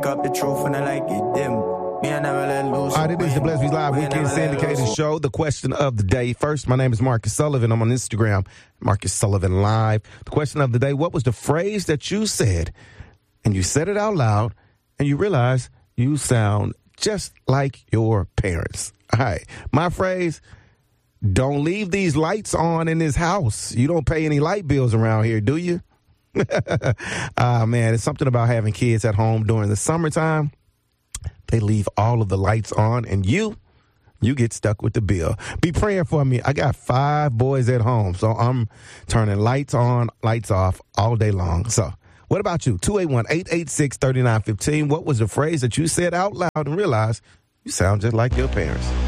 Speak up the truth when I like it dim. Me, I never let loose. All right, it is the Bless Me Live Weekend Syndicated Show. The question of the day. First, my name is Marcus Sullivan. I'm on Instagram, Marcus Sullivan Live. The question of the day, what was the phrase that you said, and you said it out loud, and you realize you sound just like your parents? All right, my phrase, don't leave these lights on in this house. You don't pay any light bills around here, do you? Man, it's something about having kids at home during the summertime. They leave all of the lights on, and you get stuck with the bill. Be praying for me. I got 5 boys at home, so I'm turning lights on, lights off all day long. So what about you? 281-886-3915. What was the phrase that you said out loud and realized you sound just like your parents?